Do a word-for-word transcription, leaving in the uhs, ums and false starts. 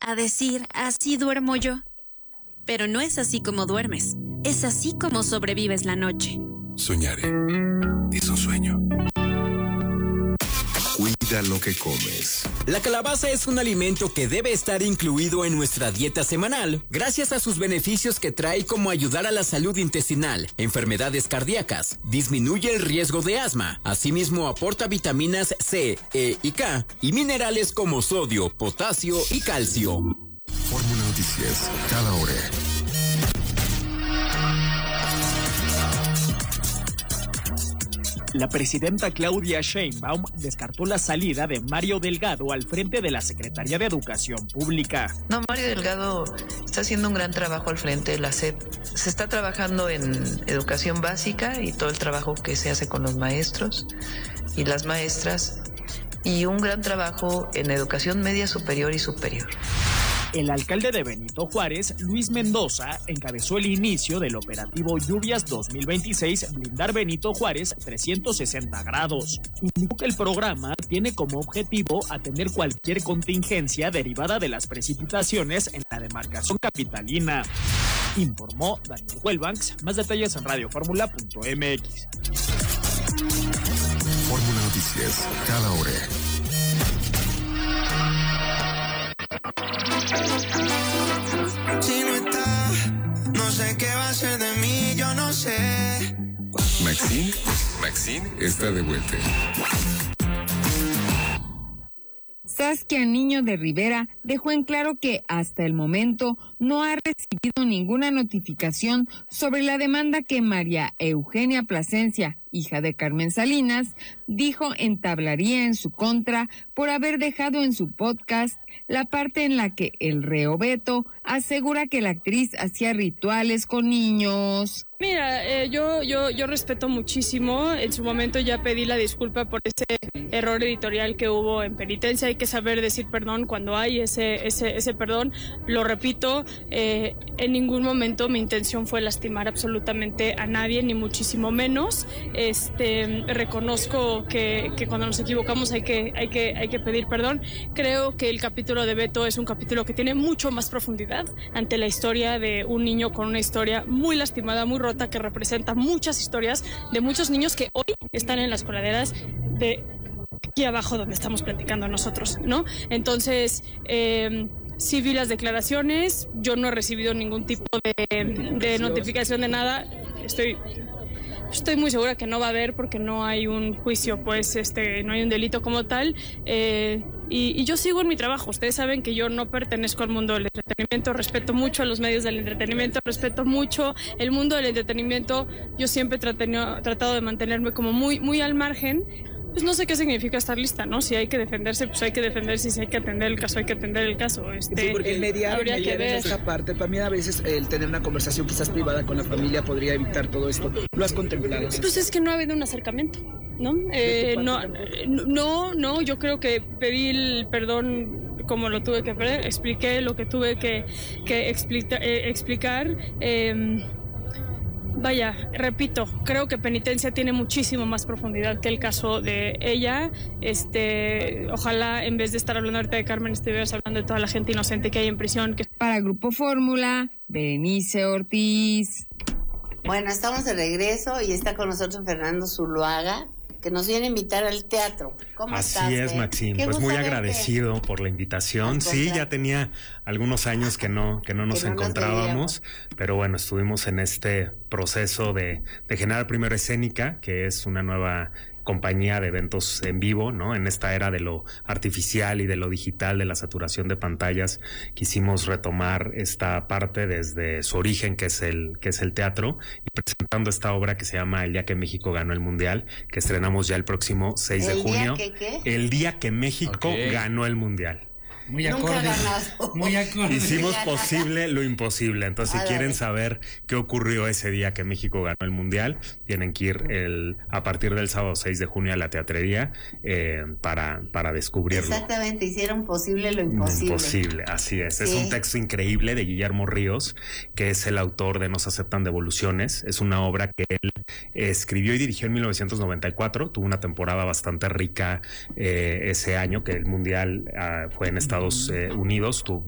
a decir, así duermo yo. Pero no es así como duermes, es así como sobrevives la noche. Soñaré. Es un sueño. Cuida lo que comes. La calabaza es un alimento que debe estar incluido en nuestra dieta semanal, gracias a sus beneficios que trae, como ayudar a la salud intestinal, enfermedades cardíacas, disminuye el riesgo de asma, asimismo aporta vitaminas C, E y K, y minerales como sodio, potasio y calcio. Fórmula Noticias, cada hora. La presidenta Claudia Sheinbaum descartó la salida de Mario Delgado al frente de la Secretaría de Educación Pública. No, Mario Delgado está haciendo un gran trabajo al frente de la S E P. Se está trabajando en educación básica y todo el trabajo que se hace con los maestros y las maestras, y un gran trabajo en educación media superior y superior. El alcalde de Benito Juárez, Luis Mendoza, encabezó el inicio del operativo Lluvias dos mil veintiséis Blindar Benito Juárez trescientos sesenta grados. Indicó que el programa tiene como objetivo atender cualquier contingencia derivada de las precipitaciones en la demarcación capitalina. Informó Daniel Huelbanks. Más detalles en radio fórmula punto m x. Fórmula Noticias, cada hora. Si no está, no sé qué va a ser de mí, yo no sé. Maxine, Maxine está de vuelta. Saskia Niño de Rivera dejó en claro que hasta el momento no ha recibido ninguna notificación sobre la demanda que María Eugenia Plasencia, hija de Carmen Salinas, dijo entablaría en su contra por haber dejado en su podcast la parte en la que el reo Beto asegura que la actriz hacía rituales con niños. Mira, eh, yo, yo, yo respeto muchísimo. En su momento ya pedí la disculpa por ese error editorial que hubo en Penitencia. Hay que saber decir perdón cuando hay ese, ese, ese perdón. Lo repito, eh, en ningún momento mi intención fue lastimar absolutamente a nadie, ni muchísimo menos. Este, reconozco que, que cuando nos equivocamos hay que, hay que, hay que pedir perdón. Creo que el capítulo de Beto es un capítulo que tiene mucho más profundidad ante la historia de un niño con una historia muy lastimada, muy rota, que representa muchas historias de muchos niños que hoy están en las coladeras de aquí abajo donde estamos platicando nosotros, ¿no? Entonces, eh, sí vi las declaraciones, yo no he recibido ningún tipo de, de notificación de nada, estoy... Estoy muy segura que no va a haber porque no hay un juicio, pues este, no hay un delito como tal, eh, y, y yo sigo en mi trabajo. Ustedes saben que yo no pertenezco al mundo del entretenimiento, respeto mucho a los medios del entretenimiento, respeto mucho el mundo del entretenimiento. Yo siempre he tratado, tratado de mantenerme como muy, muy al margen. Pues no sé qué significa estar lista, ¿no? Si hay que defenderse, pues hay que defenderse, y si hay que atender el caso, hay que atender el caso. Este, sí, porque el mediar, habría mediar que ver. En esta parte, también a veces el tener una conversación quizás privada con la familia podría evitar todo esto. ¿Lo has contemplado? Pues es que no ha habido un acercamiento, ¿no? Eh, no, no, no, yo creo que pedí el perdón como lo tuve que pedir, expliqué lo que tuve que, que explica, eh, explicar. Eh, Vaya, repito, creo que Penitencia tiene muchísimo más profundidad que el caso de ella. Este, ojalá en vez de estar hablando ahorita de Carmen, estuvieras hablando de toda la gente inocente que hay en prisión. Que... Para Grupo Fórmula, Berenice Ortiz. Bueno, estamos de regreso y está con nosotros Fernando Zuluaga, que nos viene a invitar al teatro. ¿Cómo Así estás? es, eh? Maxine, pues muy agradecido verte por la invitación. Sí, ya tenía algunos años que no que no nos que no encontrábamos, nos pero bueno, estuvimos en este proceso de, de generar primero Escénica, que es una nueva compañía de eventos en vivo, ¿no? En esta era de lo artificial y de lo digital, de la saturación de pantallas, quisimos retomar esta parte desde su origen, que es el que es el teatro, y presentando esta obra que se llama El día que México ganó el Mundial, que estrenamos ya el próximo seis de junio. ¿El día que qué? El día que México okay. ganó el Mundial. Muy acorde. Muy acorde. Hicimos posible lo imposible. Entonces, si quieren saber qué ocurrió ese día que México ganó el Mundial, tienen que ir el, a partir del sábado seis de junio a la teatrería eh, para, para descubrirlo. Exactamente, hicieron posible lo imposible. Imposible, así es. Sí. Es un texto increíble de Guillermo Ríos, que es el autor de No se aceptan devoluciones. Es una obra que él escribió y dirigió en mil novecientos noventa y cuatro. Tuvo una temporada bastante rica eh, ese año, que el Mundial uh, fue en Estados Estados Unidos, tu